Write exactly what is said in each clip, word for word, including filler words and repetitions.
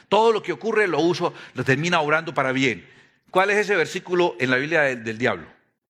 Todo lo que ocurre lo uso, lo termina obrando para bien. ¿Cuál es ese versículo en la Biblia del, del diablo?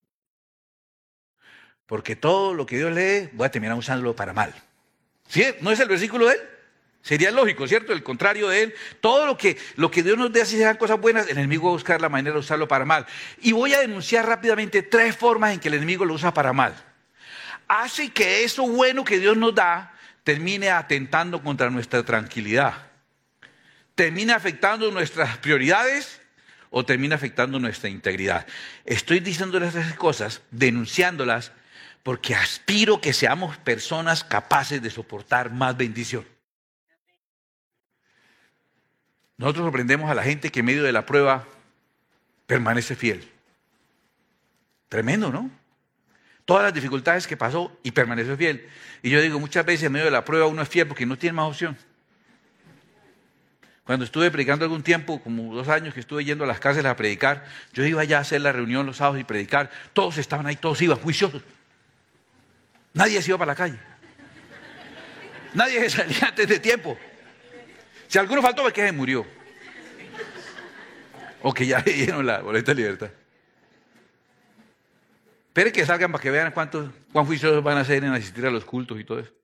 Porque todo lo que Dios lee, voy a terminar usándolo para mal. ¿Sí? ¿No es el versículo de él? Sería lógico, ¿cierto? El contrario de él. Todo lo que, lo que Dios nos dé, así sean cosas buenas, el enemigo va a buscar la manera de usarlo para mal. Y voy a denunciar rápidamente tres formas en que el enemigo lo usa para mal. Hace que eso bueno que Dios nos da termine atentando contra nuestra tranquilidad. Termina afectando nuestras prioridades o termina afectando nuestra integridad. Estoy diciendo estas cosas, denunciándolas, porque aspiro que seamos personas capaces de soportar más bendición. Nosotros sorprendemos a la gente que en medio de la prueba permanece fiel. Tremendo, ¿no? Todas las dificultades que pasó y permaneció fiel. Y yo digo, muchas veces en medio de la prueba uno es fiel porque no tiene más opción. Cuando estuve predicando algún tiempo, como dos años que estuve yendo a las cárceles a predicar, yo iba allá a hacer la reunión los sábados y predicar. Todos estaban ahí, todos iban juiciosos. Nadie se iba para la calle. Nadie se salía antes de tiempo. Si alguno faltó, pues que se murió. O que ya le dieron la boleta de libertad. Esperen que salgan para que vean cuántos, cuán juiciosos van a ser en asistir a los cultos y todo eso.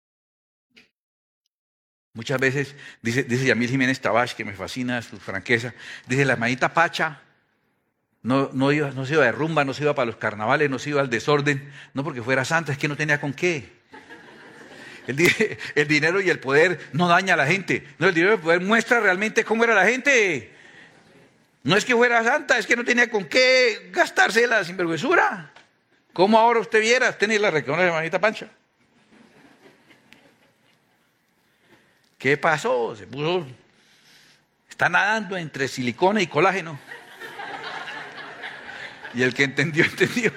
Muchas veces, dice, dice Yamil Jiménez Tabach, que me fascina su franqueza, dice, la hermanita Pacha no, no, iba, no se iba de rumba, no se iba para los carnavales, no se iba al desorden, no porque fuera santa, es que no tenía con qué. El, el dinero y el poder no daña a la gente. No, el dinero y el poder muestra realmente cómo era la gente. No es que fuera santa, es que no tenía con qué gastarse la sinvergüenzura. ¿Cómo ahora usted viera? Usted ni la reconoce, hermanita Pancha. ¿Qué pasó? Se puso, está nadando entre silicona y colágeno. Y el que entendió, entendió.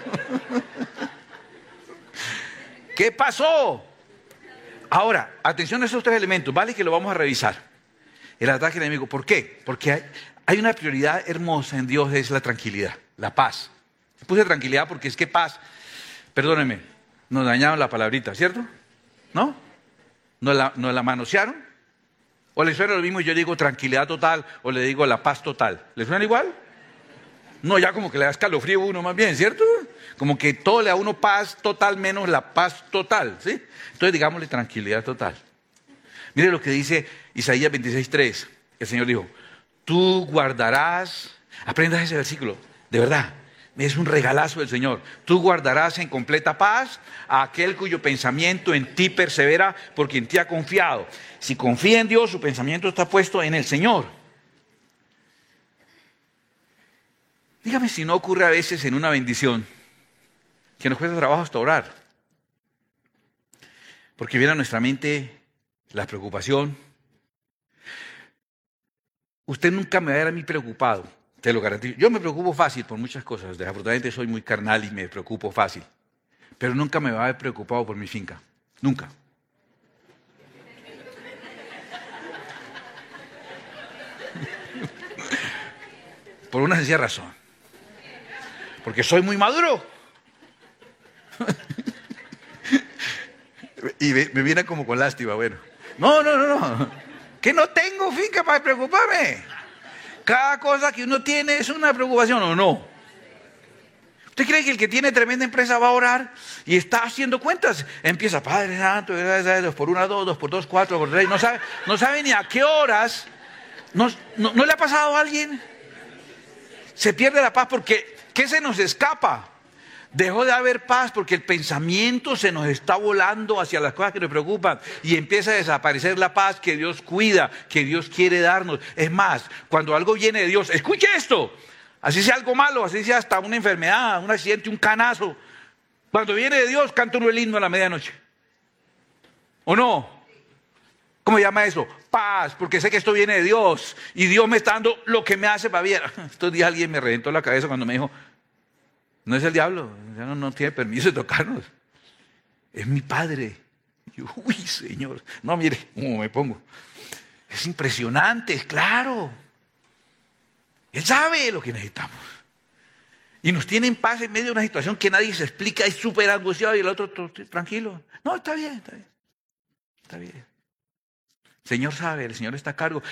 ¿Qué pasó? Ahora, atención a esos tres elementos, vale que lo vamos a revisar. El ataque del enemigo. ¿Por qué? Porque hay, hay una prioridad hermosa en Dios, es la tranquilidad, la paz. Puse tranquilidad porque es que paz, perdónenme, nos dañaron la palabrita, ¿cierto? ¿No? ¿Nos la, nos la manosearon? ¿O le suena lo mismo y yo digo tranquilidad total o le digo la paz total? ¿Le suena igual? No, ya como que le da escalofrío a uno más bien, ¿cierto? Como que todo le da a uno paz total menos la paz total, ¿sí? Entonces digámosle tranquilidad total. Mire lo que dice Isaías veintiséis tres. El Señor dijo, tú guardarás, aprendas ese versículo, de verdad. Es un regalazo del Señor. Tú guardarás en completa paz a aquel cuyo pensamiento en ti persevera porque en ti ha confiado. Si confía en Dios, su pensamiento está puesto en el Señor. Dígame si no ocurre a veces en una bendición que nos cuesta trabajo hasta orar. Porque viene a nuestra mente la preocupación. Usted nunca me va a ver a mí preocupado. Te lo garantizo. Yo me preocupo fácil por muchas cosas. Desafortunadamente soy muy carnal y me preocupo fácil. Pero nunca me va a ver preocupado por mi finca. Nunca. Por una sencilla razón. Porque soy muy maduro. Y me, me viene como con lástima, bueno. No, no, no, no. Que no tengo finca para preocuparme. Cada cosa que uno tiene es una preocupación, ¿o no? ¿Usted cree que el que tiene tremenda empresa va a orar y está haciendo cuentas? Empieza, Padre Santo, dos por una, dos, dos por dos, cuatro por tres. No sabe, no sabe ni a qué horas. ¿No, no, ¿No le ha pasado a alguien? Se pierde la paz porque, ¿qué se nos escapa? Dejó de haber paz porque el pensamiento se nos está volando hacia las cosas que nos preocupan y empieza a desaparecer la paz que Dios cuida, que Dios quiere darnos. Es más, cuando algo viene de Dios, escuche esto, así sea algo malo, así sea hasta una enfermedad, un accidente, un canazo. Cuando viene de Dios, canta uno el himno a la medianoche. ¿O no? ¿Cómo se llama eso? Paz, porque sé que esto viene de Dios y Dios me está dando lo que me hace para bien. Estos días alguien me reventó la cabeza cuando me dijo, no es el diablo, ya no, no tiene permiso de tocarnos. Es mi padre. Y yo, uy, Señor. No, mire, cómo me pongo. Es impresionante, es claro. Él sabe lo que necesitamos. Y nos tiene en paz en medio de una situación que nadie se explica, es súper angustiado y el otro tranquilo. No, está bien, está bien. Está bien. El Señor sabe, el Señor está a cargo.